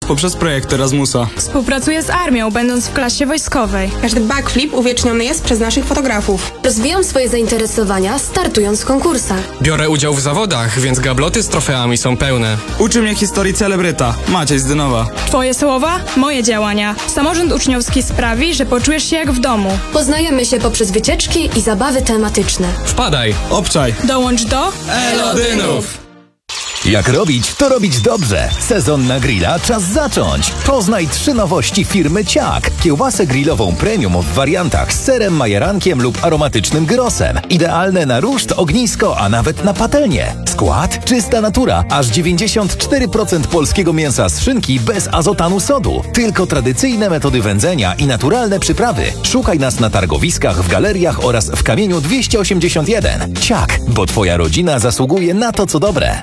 poprzez projekt Erasmusa. Współpracuję z armią, będąc w klasie wojskowej. Każdy backflip uwieczniony jest przez naszych fotografów. Rozwijam swoje zainteresowania, startując w konkursach. Biorę udział w zawodach, więc gabloty z trofeami są pełne. Uczy mnie historii celebryta, Maciej z Dynowa. Twoje słowa, moje działania. Samorząd uczniowski sprawi, że poczujesz się jak w domu. Poznajemy się poprzez wycieczki i zabawy tematyczne. Wpadaj! Obczaj! Dołącz do Elodynów! Jak robić, to robić dobrze. Sezon na grilla czas zacząć. Poznaj 3 nowości firmy Ciak. Kiełbasę grillową premium w wariantach z serem, majerankiem lub aromatycznym gyrosem. Idealne na ruszt, ognisko, a nawet na patelnię. Skład? Czysta natura. Aż 94% polskiego mięsa z szynki bez azotanu sodu. Tylko tradycyjne metody wędzenia i naturalne przyprawy. Szukaj nas na targowiskach, w galeriach oraz w Kamieniu 281. Ciak, bo Twoja rodzina zasługuje na to, co dobre.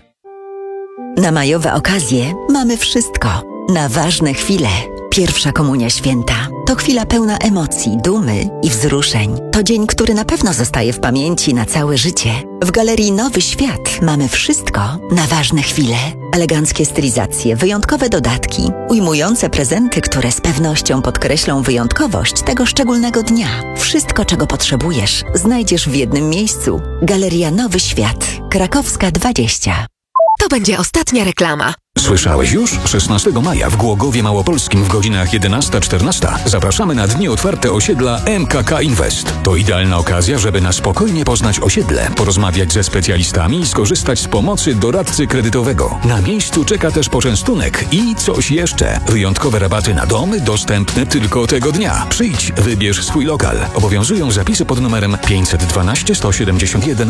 Na majowe okazje mamy wszystko. Na ważne chwile. Pierwsza komunia święta. To chwila pełna emocji, dumy i wzruszeń. To dzień, który na pewno zostaje w pamięci na całe życie. W Galerii Nowy Świat mamy wszystko na ważne chwile. Eleganckie stylizacje, wyjątkowe dodatki, ujmujące prezenty, które z pewnością podkreślą wyjątkowość tego szczególnego dnia. Wszystko, czego potrzebujesz, znajdziesz w jednym miejscu. Galeria Nowy Świat. Krakowska 20. To będzie ostatnia reklama. Słyszałeś już? 16 maja w Głogowie Małopolskim w godzinach 11-14 zapraszamy na dni otwarte osiedla MKK Invest. To idealna okazja, żeby na spokojnie poznać osiedle, porozmawiać ze specjalistami i skorzystać z pomocy doradcy kredytowego. Na miejscu czeka też poczęstunek i coś jeszcze. Wyjątkowe rabaty na domy dostępne tylko tego dnia. Przyjdź, wybierz swój lokal. Obowiązują zapisy pod numerem 512 171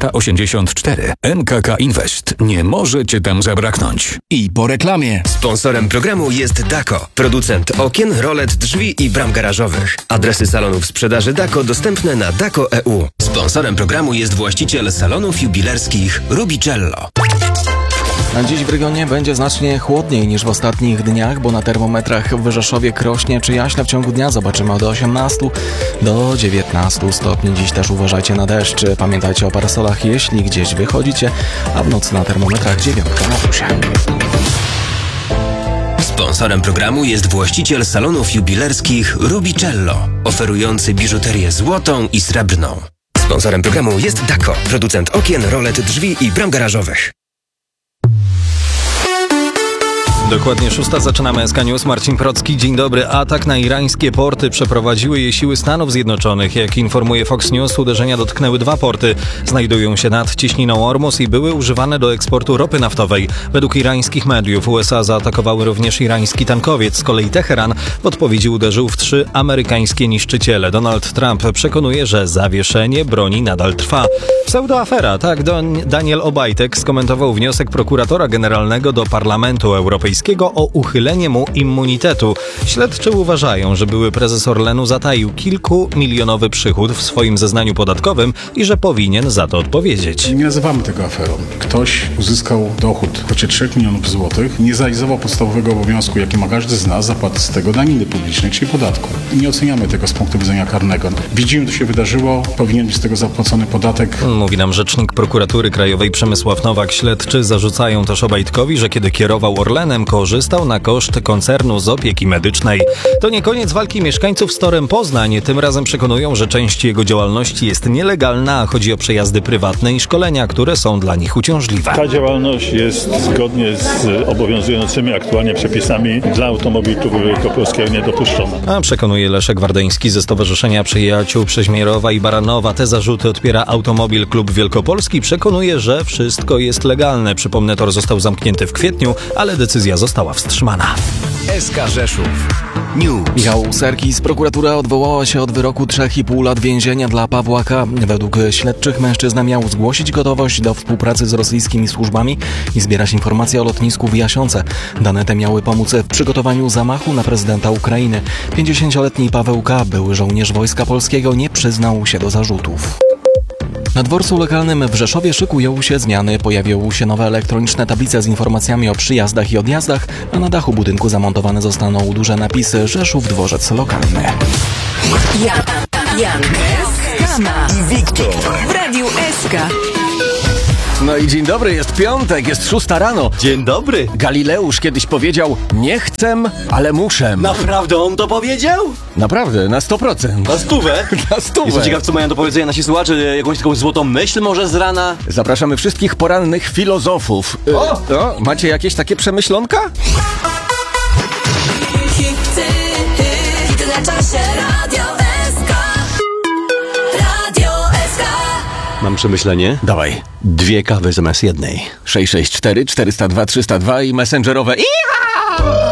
484. MKK Invest. Nie może Cię tam zabraknąć. I po reklamie. Sponsorem programu jest Dako, producent okien, rolet, drzwi i bram garażowych. Adresy salonów sprzedaży Dako dostępne na Dako.eu. Sponsorem programu jest właściciel salonów jubilerskich Rubicello. A dziś w regionie będzie znacznie chłodniej niż w ostatnich dniach, bo na termometrach w Rzeszowie, Krośnie czy Jaśle w ciągu dnia zobaczymy od 18 do 19 stopni. Dziś też uważajcie na deszcz. Pamiętajcie o parasolach, jeśli gdzieś wychodzicie, a w nocy na termometrach 9 na plusie. Sponsorem programu jest właściciel salonów jubilerskich Rubicello, oferujący biżuterię złotą i srebrną. Sponsorem programu jest Dako, producent okien, rolet, drzwi i bram garażowych. Dokładnie 6. Zaczynamy SK News. Marcin Procki. Dzień dobry. Atak na irańskie porty przeprowadziły je siły Stanów Zjednoczonych. Jak informuje Fox News, uderzenia dotknęły 2 porty. Znajdują się nad cieśniną Ormus i były używane do eksportu ropy naftowej. Według irańskich mediów USA zaatakowały również irański tankowiec. Z kolei Teheran w odpowiedzi uderzył w 3 amerykańskie niszczyciele. Donald Trump przekonuje, że zawieszenie broni nadal trwa. Pseudoafera. Tak, Daniel Obajtek skomentował wniosek prokuratora generalnego do Parlamentu Europejskiego o uchylenie mu immunitetu. Śledczy uważają, że były prezes Orlenu zataił kilkumilionowy przychód w swoim zeznaniu podatkowym i że powinien za to odpowiedzieć. Nie nazywamy tego aferą. Ktoś uzyskał dochód w kwocie 3 milionów złotych, nie zrealizował podstawowego obowiązku, jaki ma każdy z nas, zapłaty z tego daniny publicznej, czyli podatku. Nie oceniamy tego z punktu widzenia karnego. Widzimy, co się wydarzyło, powinien być z tego zapłacony podatek. Mówi nam rzecznik prokuratury krajowej Przemysław Nowak. Śledczy zarzucają też Obajtkowi, że kiedy kierował Orlenem, korzystał na koszt koncernu z opieki medycznej. To nie koniec walki mieszkańców z Torem Poznań. Tym razem przekonują, że część jego działalności jest nielegalna, a chodzi o przejazdy prywatne i szkolenia, które są dla nich uciążliwe. Ta działalność jest zgodnie z obowiązującymi aktualnie przepisami dla automobilów wielkopolskiego niedopuszczona. A przekonuje Leszek Wardeński ze Stowarzyszenia Przyjaciół Przeźmierowa i Baranowa. Te zarzuty odpiera Automobil Klub Wielkopolski. Przekonuje, że wszystko jest legalne. Przypomnę, tor został zamknięty w kwietniu, ale decyzja została wstrzymana. SK Rzeszów News. Michał Serkis. Prokuratura odwołała się od wyroku 3,5 lat więzienia dla Pawła K. Według śledczych mężczyzna miał zgłosić gotowość do współpracy z rosyjskimi służbami i zbierać informacje o lotnisku w Jasionce. Dane te miały pomóc w przygotowaniu zamachu na prezydenta Ukrainy. 50-letni Paweł K., były żołnierz Wojska Polskiego, nie przyznał się do zarzutów. Na dworcu lokalnym w Rzeszowie szykują się zmiany. Pojawią się nowe elektroniczne tablice z informacjami o przyjazdach i odjazdach, a na dachu budynku zamontowane zostaną duże napisy Rzeszów Dworzec Lokalny. Jan, Kama i Wiktor w Radiu SK. No i dzień dobry, jest piątek, jest 6 rano. Dzień dobry. Galileusz kiedyś powiedział, nie chcę, ale muszę. Naprawdę on to powiedział? Naprawdę, na 100%. Na stówę? Na stówę. Jestem ciekaw, co mają do powiedzenia nasi słuchacze, jakąś taką złotą myśl może z rana? Zapraszamy wszystkich porannych filozofów. Macie jakieś takie przemyślonka? Mam przemyślenie. Dawaj. 2 kawy zamiast jednej. 664 402 302 i messengerowe.